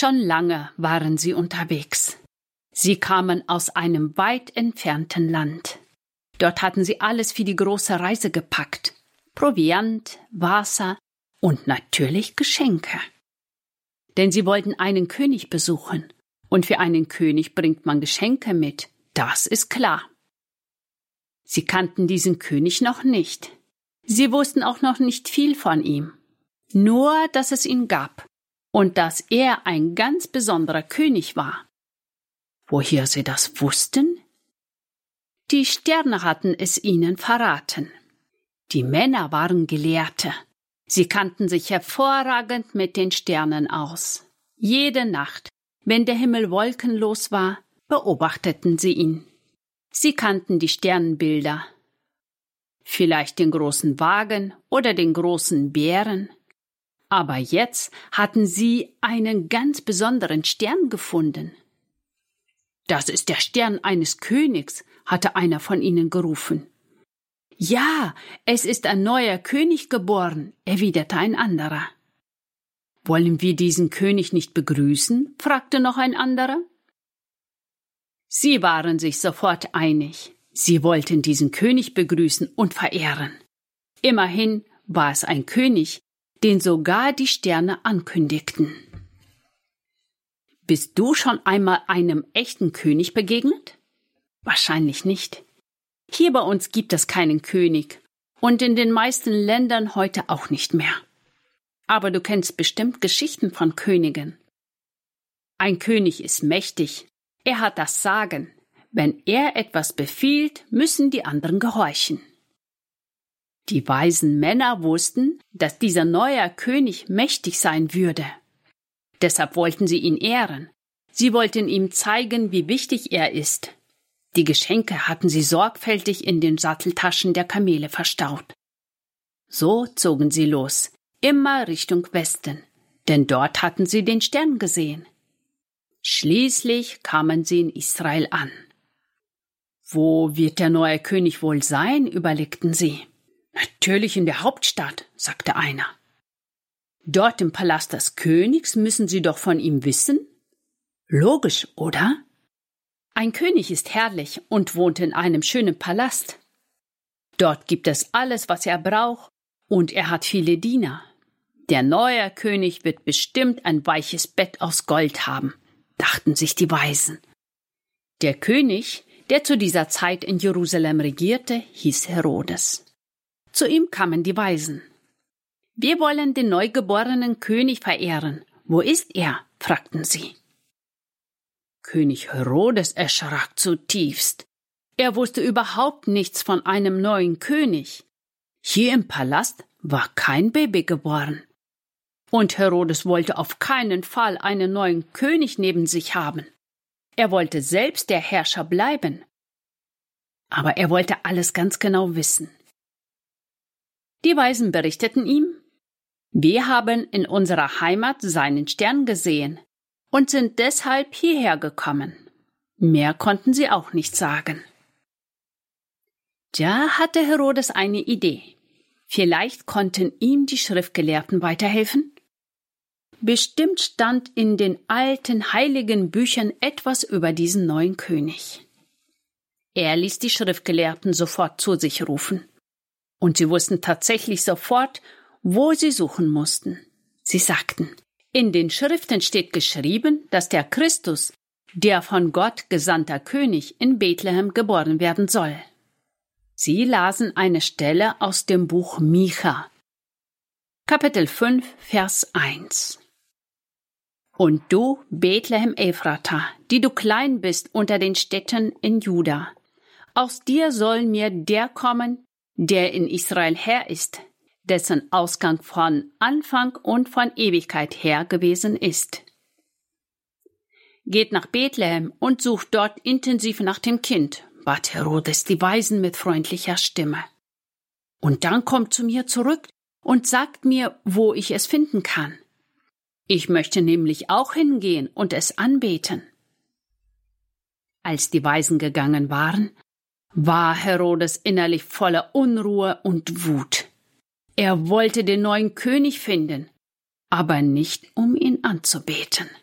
Schon lange waren sie unterwegs. Sie kamen aus einem weit entfernten Land. Dort hatten sie alles für die große Reise gepackt: Proviant, Wasser und natürlich Geschenke. Denn sie wollten einen König besuchen. Und für einen König bringt man Geschenke mit, das ist klar. Sie kannten diesen König noch nicht. Sie wussten auch noch nicht viel von ihm. Nur, dass es ihn gab und dass er ein ganz besonderer König war. Woher sie das wussten? Die Sterne hatten es ihnen verraten. Die Männer waren Gelehrte. Sie kannten sich hervorragend mit den Sternen aus. Jede Nacht, wenn der Himmel wolkenlos war, beobachteten sie ihn. Sie kannten die Sternbilder. Vielleicht den großen Wagen oder den großen Bären. Aber jetzt hatten sie einen ganz besonderen Stern gefunden. »Das ist der Stern eines Königs«, hatte einer von ihnen gerufen. »Ja, es ist ein neuer König geboren«, erwiderte ein anderer. »Wollen wir diesen König nicht begrüßen?« fragte noch ein anderer. Sie waren sich sofort einig. Sie wollten diesen König begrüßen und verehren. Immerhin war es ein König, den sogar die Sterne ankündigten. Bist du schon einmal einem echten König begegnet? Wahrscheinlich nicht. Hier bei uns gibt es keinen König und in den meisten Ländern heute auch nicht mehr. Aber du kennst bestimmt Geschichten von Königen. Ein König ist mächtig, er hat das Sagen. Wenn er etwas befiehlt, müssen die anderen gehorchen. Die weisen Männer wussten, dass dieser neue König mächtig sein würde. Deshalb wollten sie ihn ehren. Sie wollten ihm zeigen, wie wichtig er ist. Die Geschenke hatten sie sorgfältig in den Satteltaschen der Kamele verstaut. So zogen sie los, immer Richtung Westen, denn dort hatten sie den Stern gesehen. Schließlich kamen sie in Israel an. »Wo wird der neue König wohl sein?« überlegten sie. »Natürlich in der Hauptstadt«, sagte einer. »Dort im Palast des Königs müssen Sie doch von ihm wissen?« »Logisch, oder?« Ein König ist herrlich und wohnt in einem schönen Palast. Dort gibt es alles, was er braucht, und er hat viele Diener. Der neue König wird bestimmt ein weiches Bett aus Gold haben, dachten sich die Weisen. Der König, der zu dieser Zeit in Jerusalem regierte, hieß Herodes. Zu ihm kamen die Weisen. »Wir wollen den neugeborenen König verehren. Wo ist er?« fragten sie. König Herodes erschrak zutiefst. Er wusste überhaupt nichts von einem neuen König. Hier im Palast war kein Baby geboren. Und Herodes wollte auf keinen Fall einen neuen König neben sich haben. Er wollte selbst der Herrscher bleiben. Aber er wollte alles ganz genau wissen. Die Weisen berichteten ihm: »Wir haben in unserer Heimat seinen Stern gesehen und sind deshalb hierher gekommen.« Mehr konnten sie auch nicht sagen. Da hatte Herodes eine Idee. Vielleicht konnten ihm die Schriftgelehrten weiterhelfen? Bestimmt stand in den alten heiligen Büchern etwas über diesen neuen König. Er ließ die Schriftgelehrten sofort zu sich rufen. Und sie wussten tatsächlich sofort, wo sie suchen mussten. Sie sagten: In den Schriften steht geschrieben, dass der Christus, der von Gott gesandter König, in Bethlehem geboren werden soll. Sie lasen eine Stelle aus dem Buch Micha, Kapitel 5, Vers 1. Und du, Bethlehem Ephrata, die du klein bist unter den Städten in Juda, aus dir soll mir der kommen, der in Israel Herr ist, dessen Ausgang von Anfang und von Ewigkeit her gewesen ist. Geht nach Bethlehem und sucht dort intensiv nach dem Kind, bat Herodes die Weisen mit freundlicher Stimme. Und dann kommt zu mir zurück und sagt mir, wo ich es finden kann. Ich möchte nämlich auch hingehen und es anbeten. Als die Weisen gegangen waren, war Herodes innerlich voller Unruhe und Wut. Er wollte den neuen König finden, aber nicht um ihn anzubeten.